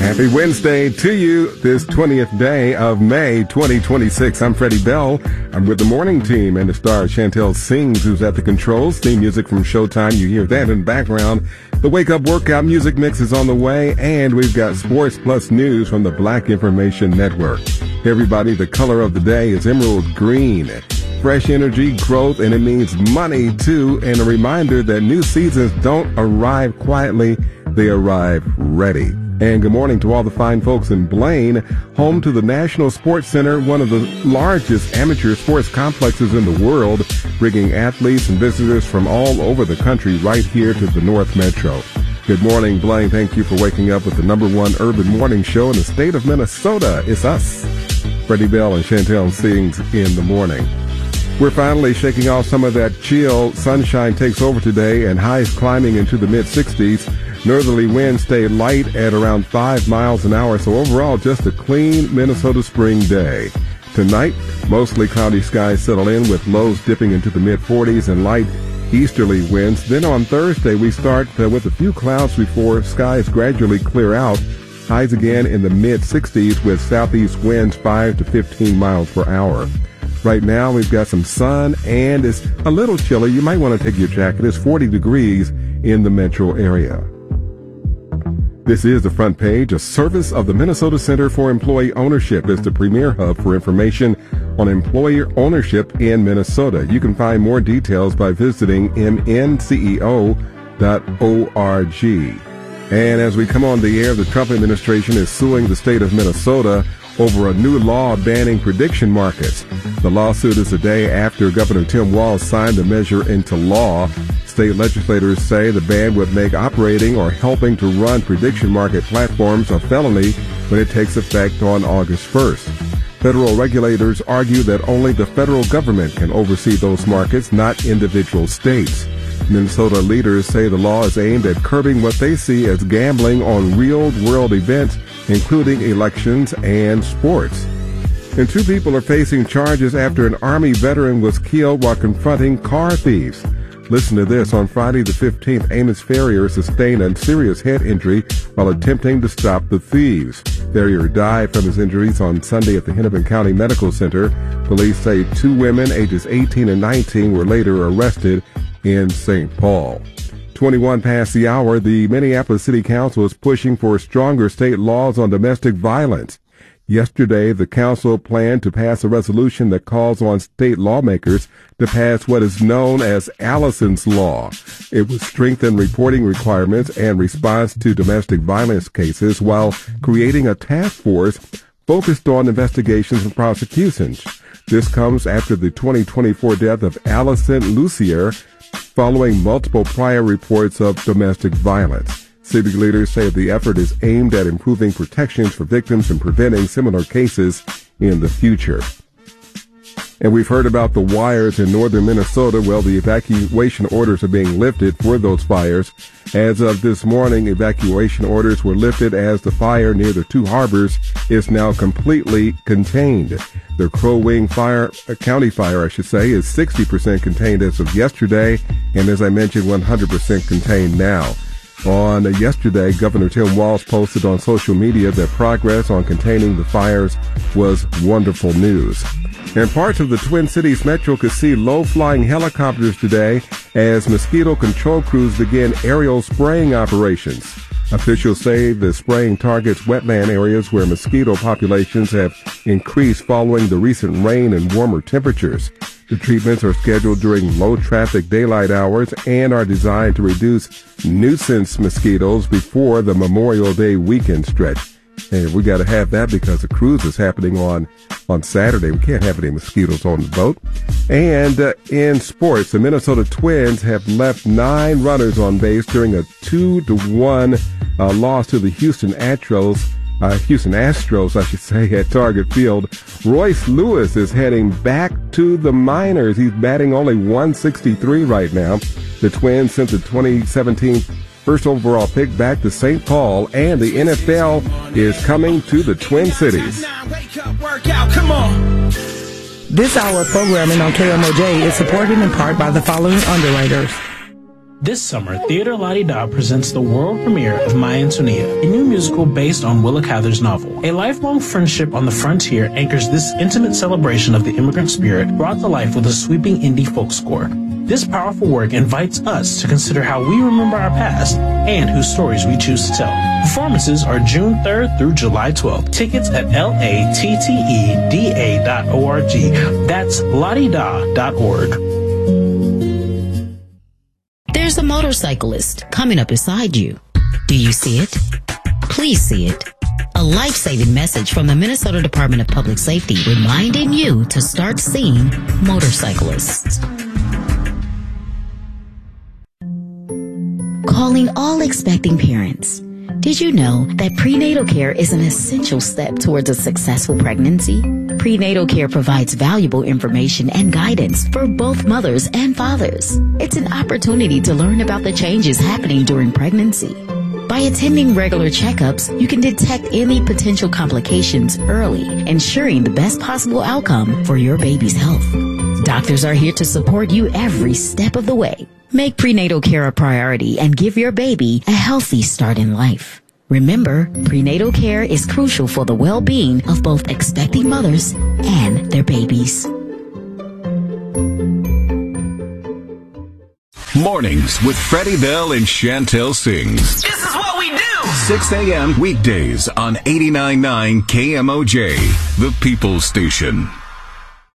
Happy Wednesday to you, this 20th day of May 2026. I'm Freddie Bell. I'm with the morning team and the star Chantel Sings, who's at the controls. Theme music from Showtime. You hear that in the background. The Wake Up Workout music mix is on the way, and we've got sports plus news from the Black Information Network. Hey everybody, the color of the day is emerald green. Fresh energy, growth, and it means money too. And a reminder that new seasons don't arrive quietly, they arrive ready. And good morning to all the fine folks in Blaine, home to the National Sports Center, one of the largest amateur sports complexes in the world, bringing athletes and visitors from all over the country right here to the North Metro. Good morning, Blaine. Thank you for waking up with the #1 urban morning show in the state of Minnesota. It's us, Freddie Bell and Chantel Sings in the morning. We're finally shaking off some of that chill. Sunshine takes over today and highs climbing into the mid-60s. Northerly winds stay light at around 5 miles an hour, so overall just a clean Minnesota spring day. Tonight, mostly cloudy skies settle in with lows dipping into the mid-40s and light easterly winds. Then on Thursday, we start with a few clouds before skies gradually clear out. Highs again in the mid-60s with southeast winds 5 to 15 miles per hour. Right now, we've got some sun and it's a little chilly. You might want to take your jacket. It's 40 degrees in the metro area. This is the front page, a service of the Minnesota Center for Employee Ownership. It's the premier hub for information on employer ownership in Minnesota. You can find more details by visiting mnceo.org. And as we come on the air, the Trump administration is suing the state of Minnesota over a new law banning prediction markets. The lawsuit is a day after Governor Tim Walz signed the measure into law. State legislators say the ban would make operating or helping to run prediction market platforms a felony when it takes effect on August 1st. Federal regulators argue that only the federal government can oversee those markets, not individual states. Minnesota leaders say the law is aimed at curbing what they see as gambling on real-world events, including elections and sports. And 2 people are facing charges after an Army veteran was killed while confronting car thieves. Listen to this. On Friday the 15th, Amos Ferrier sustained a serious head injury while attempting to stop the thieves. Ferrier died from his injuries on Sunday at the Hennepin County Medical Center. Police say 2 women, ages 18 and 19, were later arrested in St. Paul. 21 past the hour, the Minneapolis City Council is pushing for stronger state laws on domestic violence. Yesterday, the council planned to pass a resolution that calls on state lawmakers to pass what is known as Allison's Law. It would strengthen reporting requirements and response to domestic violence cases while creating a task force focused on investigations and prosecutions. This comes after the 2024 death of Allison Lucier, following multiple prior reports of domestic violence. Civic leaders say the effort is aimed at improving protections for victims and preventing similar cases in the future. And we've heard about the wires in northern Minnesota. Well, the evacuation orders are being lifted for those fires. As of this morning, evacuation orders were lifted as the fire near the 2 harbors is now completely contained. The Crow Wing County fire, is 60% contained as of yesterday, and as I mentioned, 100% contained now. On yesterday, Governor Tim Walz posted on social media that progress on containing the fires was wonderful news. And parts of the Twin Cities Metro could see low-flying helicopters today as mosquito control crews begin aerial spraying operations. Officials say the spraying targets wetland areas where mosquito populations have increased following the recent rain and warmer temperatures. The treatments are scheduled during low-traffic daylight hours and are designed to reduce nuisance mosquitoes before the Memorial Day weekend stretch. And we got to have that because the cruise is happening on Saturday. We can't have any mosquitoes on the boat. And in sports, the Minnesota Twins have left 9 runners on base during a 2-1 loss to the Houston Astros, at Target Field. Royce Lewis is heading back to the minors. He's batting only .163 right now. The Twins sent the 2017 first overall pick back to St. Paul, and the NFL is coming to the Twin Cities. This hour of programming on KMOJ is supported in part by the following underwriters. This summer, Theatre La Di Da presents the world premiere of Maya Antonia, a new musical based on Willa Cather's novel. A lifelong friendship on the frontier anchors this intimate celebration of the immigrant spirit brought to life with a sweeping indie folk score. This powerful work invites us to consider how we remember our past and whose stories we choose to tell. Performances are June 3rd through July 12th. Tickets at latteda.org. That's ladida.org. There's a motorcyclist coming up beside you. Do you see it? Please see it. A life-saving message from the Minnesota Department of Public Safety reminding you to start seeing motorcyclists. Calling all expecting parents. Did you know that prenatal care is an essential step towards a successful pregnancy? Prenatal care provides valuable information and guidance for both mothers and fathers. It's an opportunity to learn about the changes happening during pregnancy. By attending regular checkups, you can detect any potential complications early, ensuring the best possible outcome for your baby's health. Doctors are here to support you every step of the way. Make prenatal care a priority and give your baby a healthy start in life. Remember, prenatal care is crucial for the well-being of both expecting mothers and their babies. Mornings with Freddie Bell and Chantel Sings. This is what we do! 6 a.m. weekdays on 89.9 KMOJ, the People's Station.